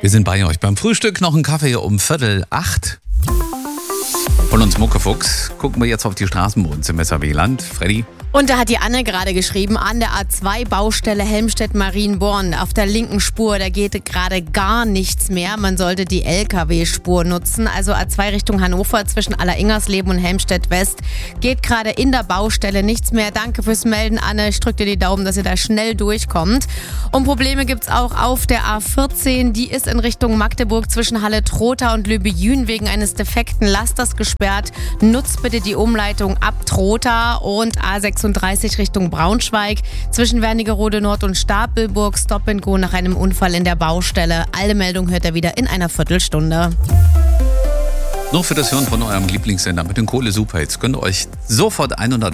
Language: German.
Wir sind bei euch beim Frühstück. Noch ein Kaffee um 7:45. Von uns Muckefuchs gucken wir jetzt auf die Straßen bei uns im SAW-Land. Freddy? Und da hat die Anne gerade geschrieben, an der A2-Baustelle Helmstedt-Marienborn auf der linken Spur, da geht gerade gar nichts mehr. Man sollte die LKW-Spur nutzen. Also A2 Richtung Hannover zwischen Alleringers-Leben und Helmstedt-West geht gerade in der Baustelle nichts mehr. Danke fürs Melden, Anne. Ich drücke dir die Daumen, dass ihr da schnell durchkommt. Und Probleme gibt's auch auf der A14. Die ist in Richtung Magdeburg zwischen Halle-Trotha und Lübejün wegen eines defekten Lasters gesperrt. Nutzt bitte die Umleitung ab Trotha und A36 Richtung Braunschweig zwischen Wernigerode Nord und Stapelburg. Stop and Go nach einem Unfall in der Baustelle. Alle Meldungen hört ihr wieder in einer Viertelstunde. Nur für das Hören von eurem Lieblingssender mit den Kohle-Superhits könnt ihr euch sofort 100